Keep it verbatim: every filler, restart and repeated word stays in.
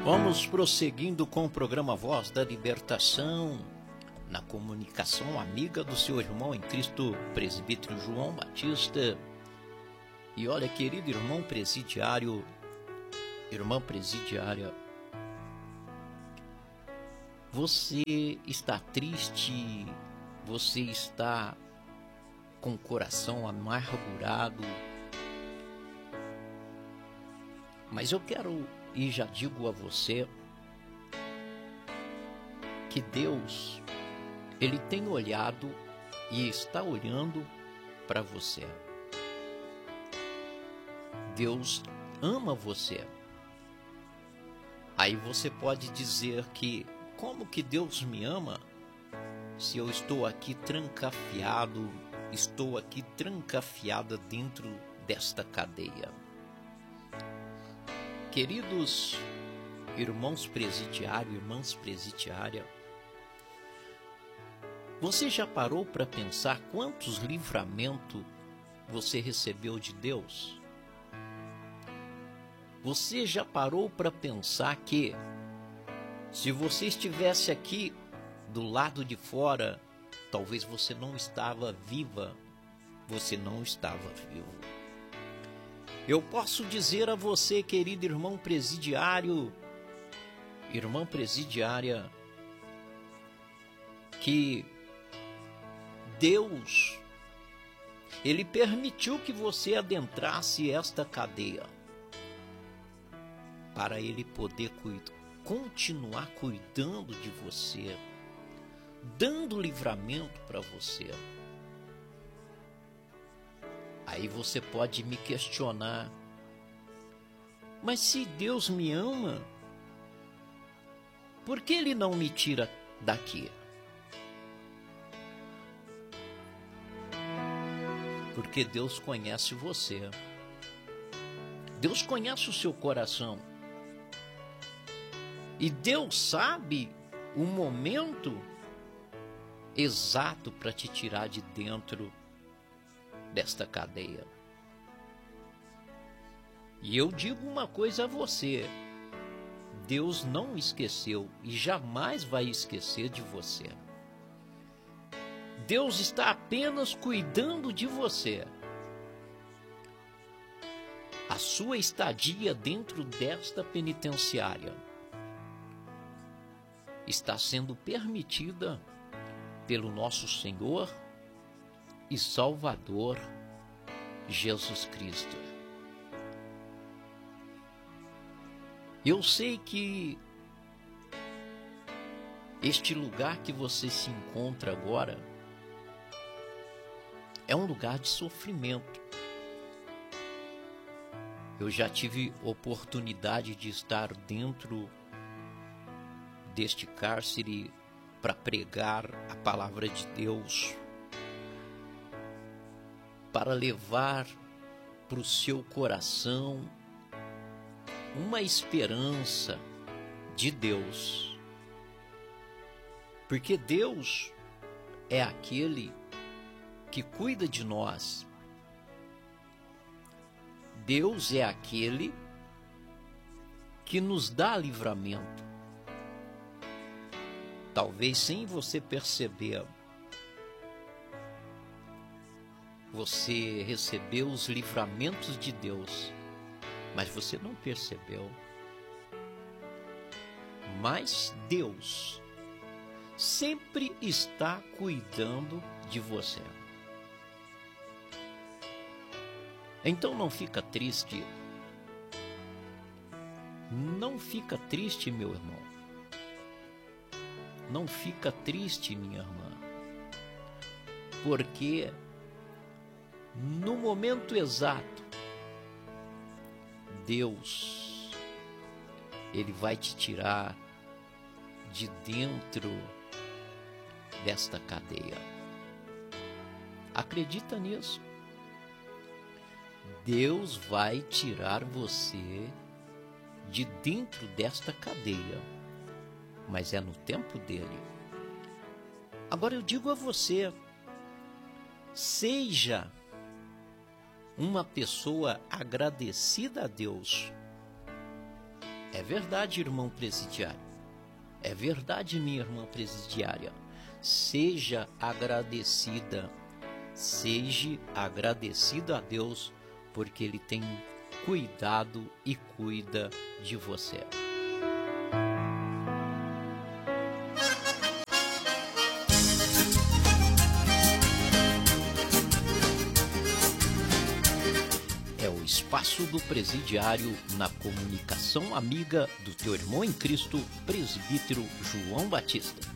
Vamos prosseguindo com o programa Voz da Libertação, na comunicação amiga do seu irmão em Cristo, presbítero João Batista. E olha, querido irmão presidiário, irmã presidiária, você está triste, você está com o coração amargurado, mas eu quero e já digo a você que Deus, Ele tem olhado e está olhando para você. Deus ama você. Aí você pode dizer que, como que Deus me ama se eu estou aqui trancafiado, estou aqui trancafiada dentro desta cadeia? Queridos irmãos presidiários, irmãs presidiárias, você já parou para pensar quantos livramentos você recebeu de Deus? Você já parou para pensar que, se você estivesse aqui do lado de fora, talvez você não estava viva, você não estava vivo? Eu posso dizer a você, querido irmão presidiário, irmã presidiária, que Deus, Ele permitiu que você adentrasse esta cadeia para Ele poder cuidar, continuar cuidando de você, dando livramento para você. Aí você pode me questionar, mas se Deus me ama, por que Ele não me tira daqui? Porque Deus conhece você. Deus conhece o seu coração. E Deus sabe o momento exato para te tirar de dentro desta cadeia. E eu digo uma coisa a você: Deus não esqueceu e jamais vai esquecer de você. Deus está apenas cuidando de você. A sua estadia dentro desta penitenciária está sendo permitida pelo nosso Senhor e Salvador Jesus Cristo. Eu sei que este lugar que você se encontra agora é um lugar de sofrimento. Eu já tive oportunidade de estar dentro deste cárcere para pregar a palavra de Deus, para levar para o seu coração uma esperança de Deus. Porque Deus é aquele que cuida de nós. Deus é aquele que nos dá livramento. Talvez sem você perceber, você recebeu os livramentos de Deus, mas você não percebeu. Mas Deus sempre está cuidando de você. Então não fica triste. Não fica triste, meu irmão. Não fica triste, minha irmã. Porque no momento exato, Deus, Ele vai te tirar de dentro desta cadeia. Acredita nisso. Deus vai tirar você de dentro desta cadeia, mas é no tempo dele. Agora eu digo a você, seja uma pessoa agradecida a Deus. É verdade, irmão presidiário. É verdade, minha irmã presidiária. Seja agradecida. Seja agradecida a Deus, porque Ele tem cuidado e cuida de você. É o Espaço do Presidiário na comunicação amiga do teu irmão em Cristo, presbítero João Batista.